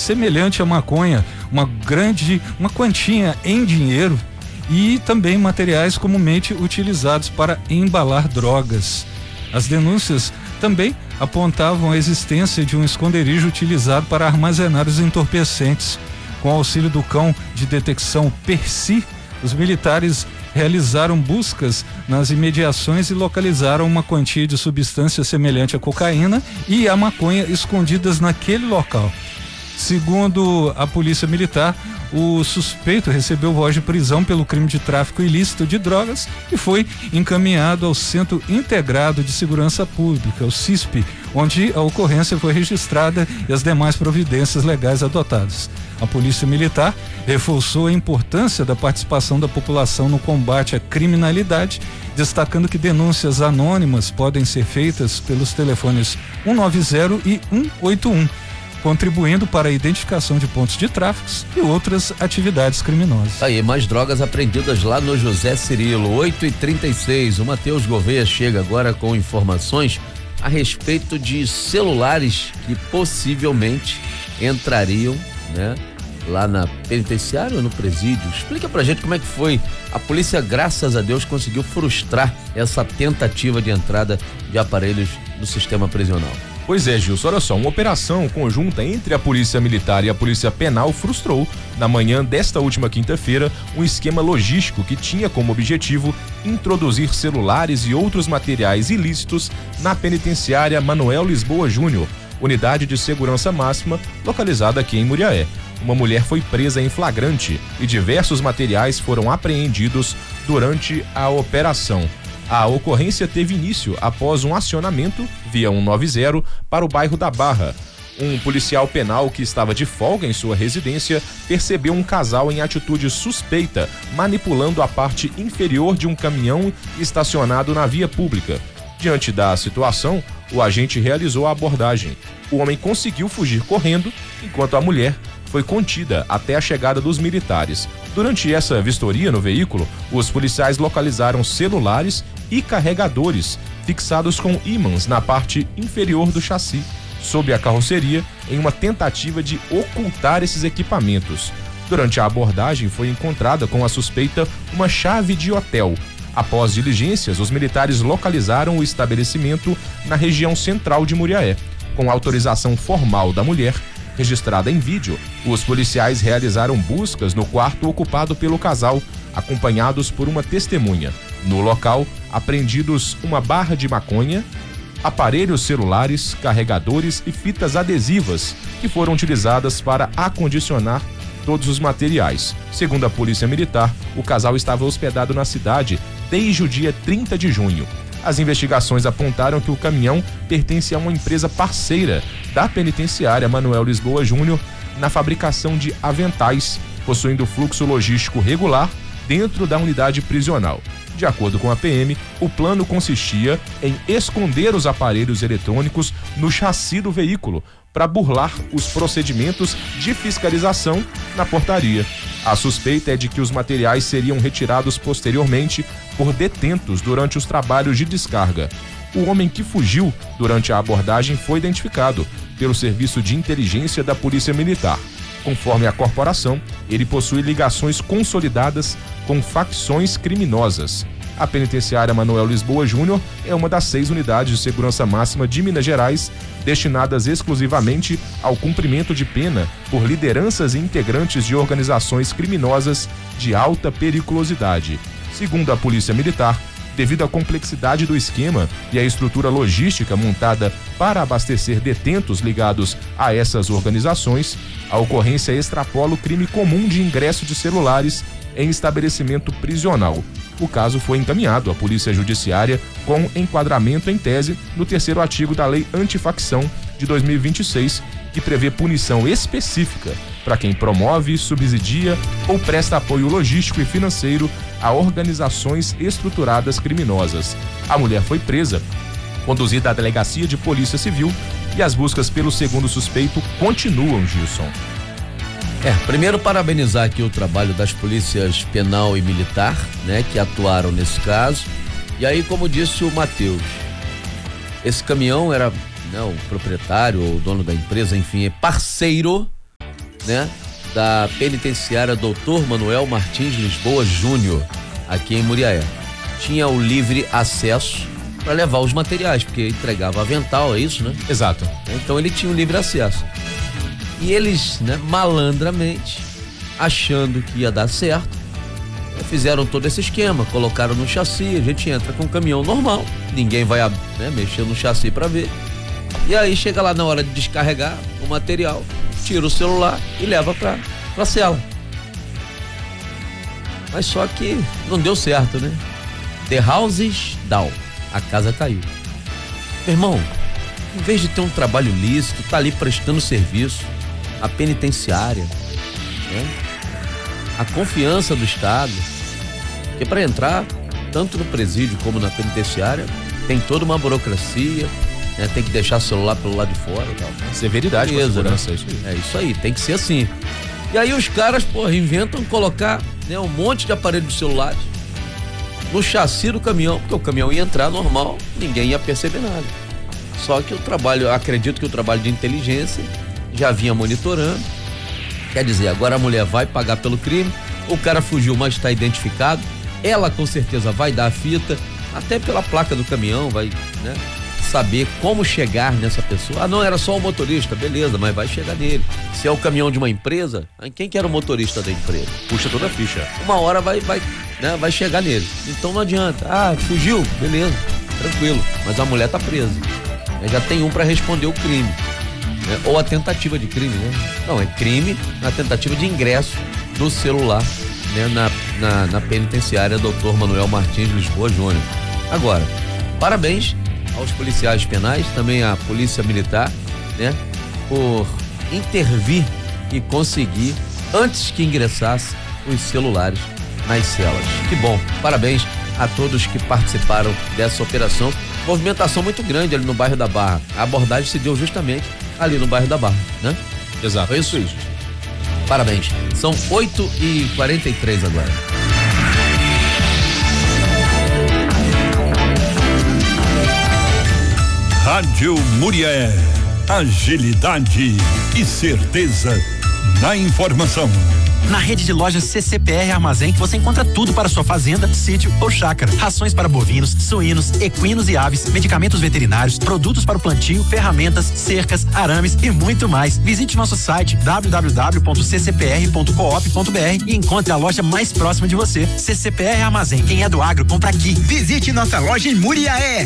semelhante à maconha, uma quantia em dinheiro e também materiais comumente utilizados para embalar drogas. As denúncias também apontavam a existência de um esconderijo utilizado para armazenar os entorpecentes. Com auxílio do cão de detecção Percy, os militares realizaram buscas nas imediações e localizaram uma quantia de substância semelhante à cocaína e a maconha escondidas naquele local. Segundo a polícia militar, o suspeito recebeu voz de prisão pelo crime de tráfico ilícito de drogas e foi encaminhado ao Centro Integrado de Segurança Pública, o CISP, onde a ocorrência foi registrada e as demais providências legais adotadas. A polícia militar reforçou a importância da participação da população no combate à criminalidade, destacando que denúncias anônimas podem ser feitas pelos telefones 190 e 181. Contribuindo para a identificação de pontos de tráfico e outras atividades criminosas. Aí, mais drogas apreendidas lá no José Cirilo, 8h36. O Matheus Gouveia chega agora com informações a respeito de celulares que possivelmente entrariam, né, lá na penitenciária ou no presídio. Explica pra gente como é que foi. A polícia, graças a Deus, conseguiu frustrar essa tentativa de entrada de aparelhos no sistema prisional. Pois é, Gilson, olha só, uma operação conjunta entre a Polícia Militar e a Polícia Penal frustrou, na manhã desta última quinta-feira, um esquema logístico que tinha como objetivo introduzir celulares e outros materiais ilícitos na penitenciária Manuel Lisboa Júnior, unidade de segurança máxima localizada aqui em Muriaé. Uma mulher foi presa em flagrante e diversos materiais foram apreendidos durante a operação. A ocorrência teve início após um acionamento via 190 para o bairro da Barra. Um policial penal que estava de folga em sua residência percebeu um casal em atitude suspeita, manipulando a parte inferior de um caminhão estacionado na via pública. Diante da situação, o agente realizou a abordagem. O homem conseguiu fugir correndo, enquanto a mulher foi contida até a chegada dos militares. Durante essa vistoria no veículo, os policiais localizaram celulares e carregadores fixados com ímãs na parte inferior do chassi, sob a carroceria, em uma tentativa de ocultar esses equipamentos. Durante a abordagem, foi encontrada com a suspeita uma chave de hotel. Após diligências, os militares localizaram o estabelecimento na região central de Muriaé. Com autorização formal da mulher, registrada em vídeo, os policiais realizaram buscas no quarto ocupado pelo casal, acompanhados por uma testemunha. No local, apreendidos uma barra de maconha, aparelhos celulares, carregadores e fitas adesivas que foram utilizadas para acondicionar todos os materiais. Segundo a Polícia Militar, o casal estava hospedado na cidade desde o dia 30 de junho. As investigações apontaram que o caminhão pertence a uma empresa parceira da penitenciária Manuel Lisboa Júnior na fabricação de aventais, possuindo fluxo logístico regular dentro da unidade prisional. De acordo com a PM, o plano consistia em esconder os aparelhos eletrônicos no chassi do veículo para burlar os procedimentos de fiscalização na portaria. A suspeita é de que os materiais seriam retirados posteriormente por detentos durante os trabalhos de descarga. O homem que fugiu durante a abordagem foi identificado pelo Serviço de Inteligência da Polícia Militar. Conforme a corporação, ele possui ligações consolidadas com facções criminosas. A penitenciária Manuel Lisboa Júnior é uma das 6 unidades de segurança máxima de Minas Gerais destinadas exclusivamente ao cumprimento de pena por lideranças e integrantes de organizações criminosas de alta periculosidade. Segundo a Polícia Militar, devido à complexidade do esquema e à estrutura logística montada para abastecer detentos ligados a essas organizações, a ocorrência extrapola o crime comum de ingresso de celulares em estabelecimento prisional. O caso foi encaminhado à Polícia Judiciária com enquadramento em tese no 3º artigo da Lei Antifacção de 2026, que prevê punição específica para quem promove, subsidia ou presta apoio logístico e financeiro a organizações estruturadas criminosas. A mulher foi presa, conduzida à Delegacia de Polícia Civil, e as buscas pelo segundo suspeito continuam, Gilson. Primeiro parabenizar aqui o trabalho das polícias penal e militar, né, que atuaram nesse caso. E aí, como disse o Matheus, esse caminhão era, né, o proprietário ou o dono da empresa, enfim, é parceiro né, da penitenciária Dr. Manuel Martins Lisboa Júnior, aqui em Muriaé. Tinha o livre acesso para levar os materiais, porque entregava avental, é isso, né? Exato. Então ele tinha o livre acesso. E eles, né, malandramente, achando que ia dar certo, fizeram todo esse esquema, colocaram no chassi, a gente entra com um caminhão normal, ninguém vai, né, mexer no chassi para ver. E aí chega lá na hora de descarregar o material, tira o celular e leva pra cela. Mas só que não deu certo, né? The house is down. A casa caiu. Meu irmão, em vez de ter um trabalho lícito, tá ali prestando serviço, a penitenciária, né? A confiança do Estado, porque para entrar, tanto no presídio como na penitenciária, tem toda uma burocracia, né? Tem que deixar o celular pelo lado de fora e tal. Severidade com a segurança, né? isso aí. É isso aí, tem que ser assim. E aí os caras, inventam colocar, né, um monte de aparelhos celulares no chassi do caminhão, porque o caminhão ia entrar normal, ninguém ia perceber nada. Só que acredito que o trabalho de inteligência já vinha monitorando. Quer dizer, agora a mulher vai pagar pelo crime, o cara fugiu, mas está identificado, ela com certeza vai dar a fita, até pela placa do caminhão, vai, né, saber como chegar nessa pessoa. Ah, não, era só o motorista, beleza, mas vai chegar nele. Se é o caminhão de uma empresa, quem que era o motorista da empresa? Puxa toda a ficha. Uma hora vai chegar nele. Então não adianta. Ah, fugiu, beleza, tranquilo, mas a mulher tá presa. Já tem um para responder o crime, né? Ou a tentativa de crime, né? Não, é crime na tentativa de ingresso do celular, né, na penitenciária Dr. Manuel Martins Lisboa Júnior. Agora, parabéns aos policiais penais, também à polícia militar, né, por intervir e conseguir, antes que ingressasse, os celulares nas celas. Que bom, parabéns a todos que participaram dessa operação. Movimentação muito grande ali no bairro da Barra. A abordagem se deu justamente ali no bairro da Barra, né? Exato. Foi isso. Parabéns. São 8h43 agora. Rádio Muriaé. Agilidade e certeza na informação. Na rede de lojas CCPR Armazém, você encontra tudo para sua fazenda, sítio ou chácara. Rações para bovinos, suínos, equinos e aves, medicamentos veterinários, produtos para o plantio, ferramentas, cercas, arames e muito mais. Visite nosso site www.ccpr.coop.br e encontre a loja mais próxima de você. CCPR Armazém, quem é do agro, compra aqui. Visite nossa loja em Muriaé.